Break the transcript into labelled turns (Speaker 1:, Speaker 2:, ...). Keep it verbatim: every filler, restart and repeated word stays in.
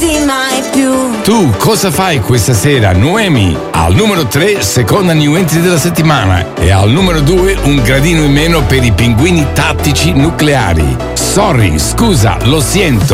Speaker 1: vederti mai più.
Speaker 2: Tu cosa fai questa sera, Noemi? Al numero tre, seconda new entry della settimana. E al numero due, un gradino in meno per i pinguini tattici nucleari. Sorry, scusa, lo siento.